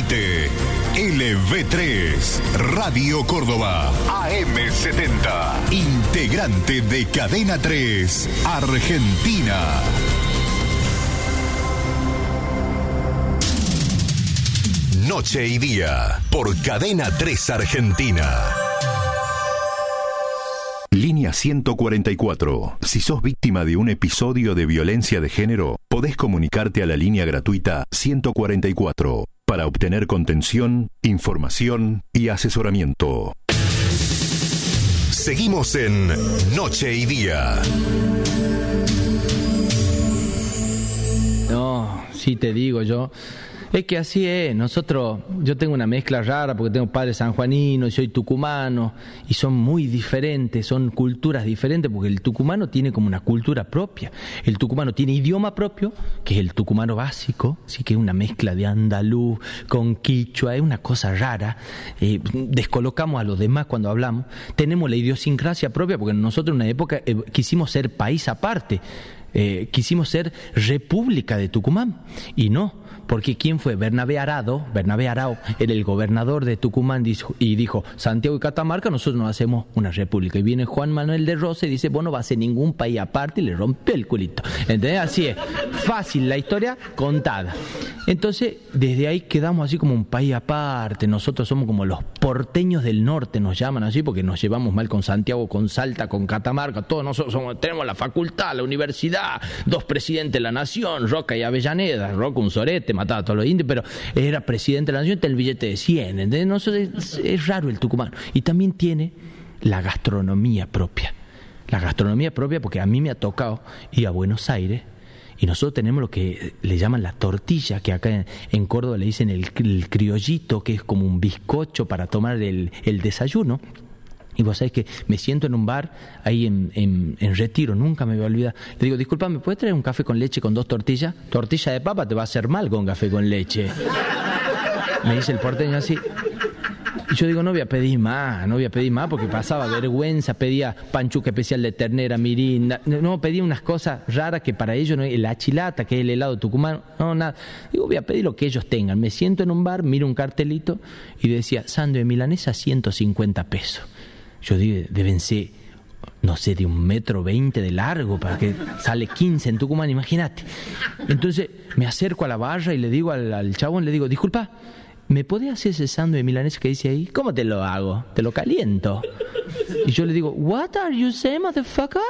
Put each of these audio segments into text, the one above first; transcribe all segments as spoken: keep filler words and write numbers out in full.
Transmite L V tres, Radio Córdoba, A M setenta, integrante de Cadena tres, Argentina. Noche y Día, por Cadena tres Argentina. Línea ciento cuarenta y cuatro. Si sos víctima de un episodio de violencia de género, podés comunicarte a la línea gratuita ciento cuarenta y cuatro para obtener contención, información y asesoramiento. Seguimos en Noche y Día. No, sí te digo yo. Es que así es, nosotros, yo tengo una mezcla rara porque tengo padre sanjuanino y soy tucumano y son muy diferentes, son culturas diferentes porque el tucumano tiene como una cultura propia, el tucumano tiene idioma propio, que es el tucumano básico, sí que es una mezcla de andaluz con quichua, es una cosa rara, eh, descolocamos a los demás cuando hablamos, tenemos la idiosincrasia propia porque nosotros en una época eh, quisimos ser país aparte, eh, quisimos ser República de Tucumán y no. Porque ¿quién fue? Bernabé Arado, Bernabé Arao, era el gobernador de Tucumán y dijo, Santiago y Catamarca, nosotros nos hacemos una república. Y viene Juan Manuel de Rosas y dice, vos no vas a ser ningún país aparte, y le rompe el culito. ¿Entendés? Así es. Fácil la historia contada. Entonces, desde ahí quedamos así como un país aparte. Nosotros somos como los porteños del norte, nos llaman así, porque nos llevamos mal con Santiago, con Salta, con Catamarca. Todos nosotros somos, tenemos la facultad, la universidad, dos presidentes de la nación, Roca y Avellaneda, Roca un sorete, mataba a todos los indios, pero era presidente de la nación, tenía el billete de cien, ¿entendés? No, es, es raro el tucumano. Y también tiene la gastronomía propia. La gastronomía propia porque a mí me ha tocado ir a Buenos Aires y nosotros tenemos lo que le llaman la tortilla, que acá en, en Córdoba le dicen el, el criollito, que es como un bizcocho para tomar el, el desayuno. Y vos sabés que me siento en un bar ahí en, en, en Retiro, nunca me voy a olvidar. Le digo, disculpa, ¿me puedes traer un café con leche con dos tortillas? Tortilla de papa te va a hacer mal con café con leche. Me dice el porteño así. Y yo digo, no voy a pedir más, no voy a pedir más porque pasaba vergüenza, pedía panchuca especial de ternera, mirinda, no, pedía unas cosas raras que para ellos no es la chilata, que es el helado tucumano, no, nada. Digo, voy a pedir lo que ellos tengan. Me siento en un bar, miro un cartelito y decía, sándwich de milanesa, ciento cincuenta pesos. Yo digo, deben ser, no sé, de un metro veinte de largo para que sale quince en Tucumán, imagínate. Entonces me acerco a la barra y le digo al, al chabón, le digo, disculpa, ¿me podés hacer ese sándwich de milanesa que dice ahí? ¿Cómo te lo hago? Te lo caliento. Y yo le digo, what are you saying, motherfucker?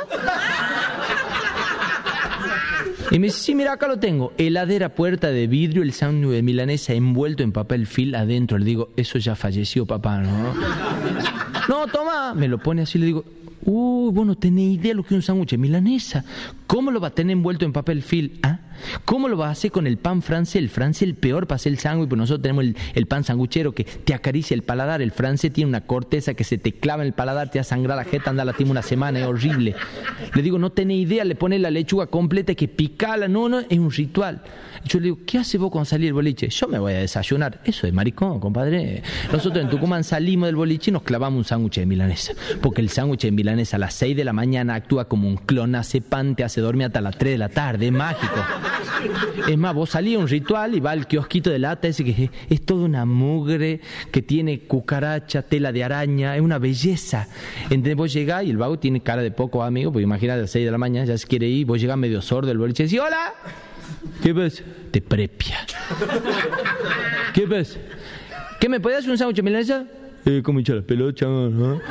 Y me dice, sí, mira, acá lo tengo. Heladera, puerta de vidrio, el sándwich de milanesa envuelto en papel film adentro. Le digo, eso ya falleció, papá, ¿no? No, toma. Me lo pone así, le digo, uh, vos no tenés idea lo que es un sándwich de milanesa. ¿Cómo lo va a tener envuelto en papel film? ¿Ah? ¿Cómo lo va a hacer con el pan francés? El francés el peor para hacer el sándwich, porque nosotros tenemos el, el pan sanguchero que te acaricia el paladar. El francés tiene una corteza que se te clava en el paladar, te hace sangrar la jeta, anda la tima una semana, es horrible. Le digo, no tenés idea, le pones la lechuga completa, que picala, no, no, es un ritual. Yo le digo, ¿qué hace vos con salir del boliche? Yo me voy a desayunar. Eso es maricón, compadre. Nosotros en Tucumán salimos del boliche y nos clavamos un sándwich de milanesa, porque el sándwich de milanesa a las seis de la mañana actúa como un clon, hace pan, te hace dormir hasta las tres de la tarde, es mágico. Es más, vos salís a un ritual y va al kiosquito de lata ese que es, es toda una mugre que tiene cucaracha, tela de araña, es una belleza. Entonces vos llegás y el vago tiene cara de poco amigo, porque imagínate a las seis de la mañana ya se quiere ir, vos llegás medio sordo del boliche y decís, hola, ¿qué ves? Te prepia. ¿Qué ves? ¿Qué me podés hacer un sándwich de milanesa? Eh, ¿cómo echar las pelotas? ¿No?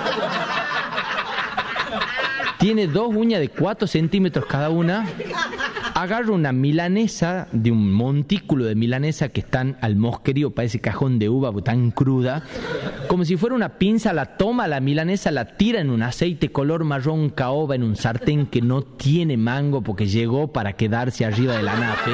Tiene dos uñas de cuatro centímetros cada una. Agarro una milanesa, de un montículo de milanesa que están al mosquerío, parece cajón de uva, tan cruda. Como si fuera una pinza, la toma la milanesa, la tira en un aceite color marrón caoba, en un sartén que no tiene mango porque llegó para quedarse arriba del anafe.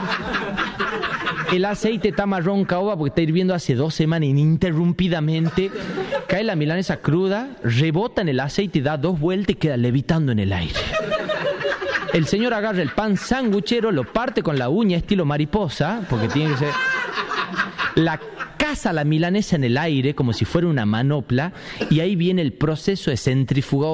El aceite está marrón caoba porque está hirviendo hace dos semanas ininterrumpidamente. Cae la milanesa cruda, rebota en el aceite y da dos vueltas y queda levitando en el aire. El señor agarra el pan sanguchero, lo parte con la uña estilo mariposa, porque tiene que ser... La caza la milanesa en el aire como si fuera una manopla y ahí viene el proceso de centrifugado